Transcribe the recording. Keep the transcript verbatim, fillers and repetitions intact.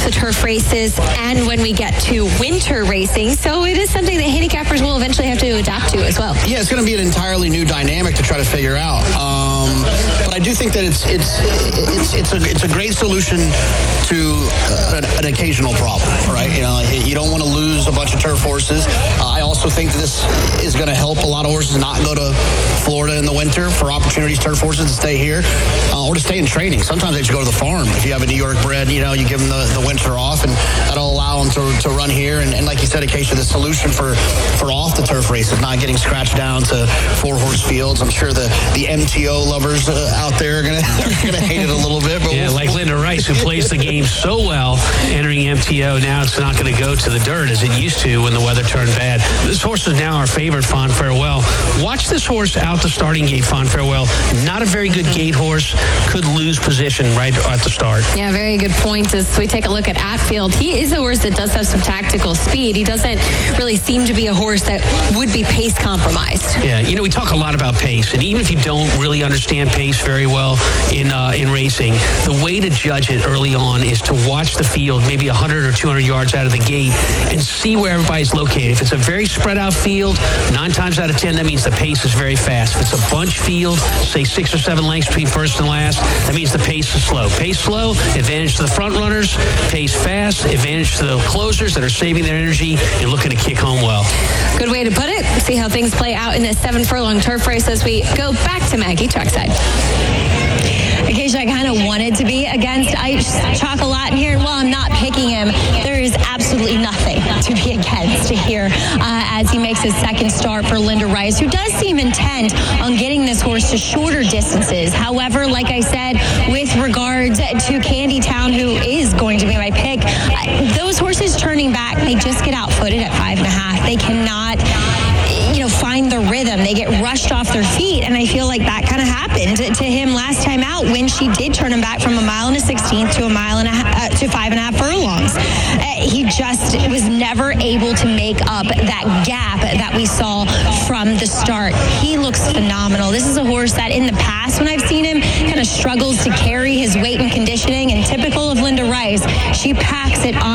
the turf races and when we get to winter racing. So it is something that handicappers will eventually have to adapt to as well. Yeah, it's going to be an entirely new dynamic to try to figure out. Um, but I do think that it's it's it's it's a it's a great solution to an, an occasional problem, right? You know, you don't want to lose a bunch of turf horses. Uh, I also think that this is going to help a lot of horses not go to Florida in the winter for opportunities, turf horses to stay here uh, or to stay in training. Sometimes they just go to the farm. If you have a New York bred, you know, you give them the, the winter off, and that'll allow them to, to run here. And, and like you said, Acacia, the solution for, for off the turf races, not getting scratched down to four horse fields. I'm sure the, the M T O lovers uh, out there are going to hate it a little bit. But yeah, we'll, like Linda Rice, who plays the game so well entering M T O. Now it's not going to go to the dirt as it used to when the weather turned bad. This horse is now our favorite, Fond Farewell. Watch this horse out the starting gate, Fond Farewell. Not a very good gate horse. Could lose position right at the start. Yeah, very good point. As we take a look at Atfield, he is a horse that does have some tactical speed. He doesn't really seem to be a horse that would be pace compromised. Yeah, you know, we talk a lot about pace, and even if you don't really understand pace very well in uh, in racing, the way to judge it early on is to watch the field maybe one hundred or two hundred yards out of the gate and see where everybody's located. If it's a very spread out field, nine times out of ten, that means the pace is very fast. If it's a bunch field, say six or seven lengths between first and last, that means the pace is slow. Pace slow, advantage to the front runners. Pace fast, advantage to the closers that are saving their energy and looking to kick home well. Good way to put it. See how things play out in this seven furlong turf race as we go back to Maggie trackside. Acacia, I kind of wanted to be against Ice Chocolat in here, and while I'm not picking him, there is absolutely nothing to be against here uh, as he makes his second start for Linda Rice, who does seem intent on getting this horse to shorter distances. However, like I said, with regards to Candy Town, who is going to be my pick, uh, those horses turning back, they just get outfooted at five and a half. They cannot, you know, find the rhythm. They get rushed off their feet, and I feel like that kind of happened to him last time out when she did turn him back from a mile and a sixteenth to a mile and a half, uh, to five and a half furlongs. Uh, he just was never able to make up that gap that we saw from the start. He looks phenomenal. This is a horse that in the past, when I've seen him, kind of struggles to carry his weight and conditioning, and typical of Linda Rice, she packs it on.